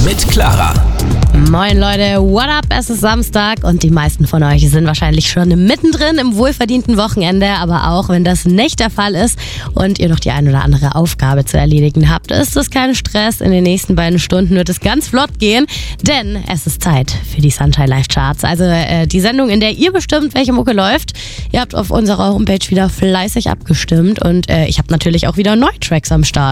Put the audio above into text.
mit Clara. Moin Leute, what up? Es ist Samstag und die meisten von euch sind wahrscheinlich schon mittendrin im wohlverdienten Wochenende. Aber auch wenn das nicht der Fall ist und ihr noch die ein oder andere Aufgabe zu erledigen habt, ist es kein Stress. In den nächsten beiden Stunden wird es ganz flott gehen, denn es ist Zeit für die Sunshine Live Charts. Also die Sendung, in der ihr bestimmt, welche Mucke läuft. Ihr habt auf unserer Homepage wieder fleißig abgestimmt und ich habe natürlich auch wieder neue Tracks am Start.